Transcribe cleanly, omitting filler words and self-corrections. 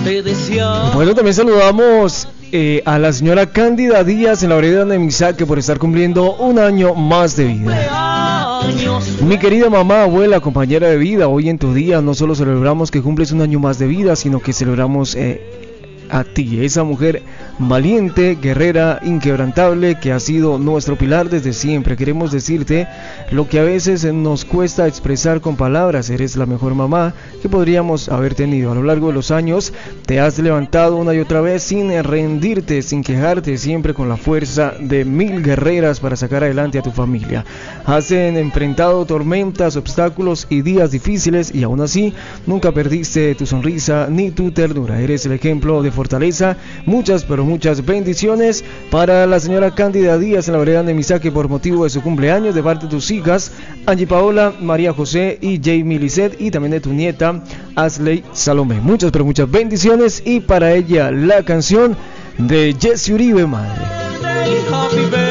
Bueno, también saludamos a la señora Cándida Díaz en la vereda de Misaque por estar cumpliendo un año más de vida. Mi querida mamá, abuela, compañera de vida, hoy en tu día no solo celebramos que cumples un año más de vida, sino que celebramos a ti, esa mujer valiente, guerrera, inquebrantable, que ha sido nuestro pilar desde siempre. Queremos decirte lo que a veces nos cuesta expresar con palabras. Eres la mejor mamá que podríamos haber tenido. A lo largo de los años te has levantado una y otra vez sin rendirte, sin quejarte, siempre con la fuerza de 1000 guerreras para sacar adelante a tu familia. Has enfrentado tormentas, obstáculos y días difíciles, y aún así nunca perdiste tu sonrisa ni tu ternura. Eres el ejemplo de fortaleza. Muchas, pero muchas bendiciones para la señora Cándida Díaz en la vereda de Misaque por motivo de su cumpleaños, de parte de tus hijas Angie Paola, María José y Jamie Lisset, y también de tu nieta Asley Salomé. Muchas, pero muchas bendiciones, y para ella la canción de Jesse Uribe, Madre.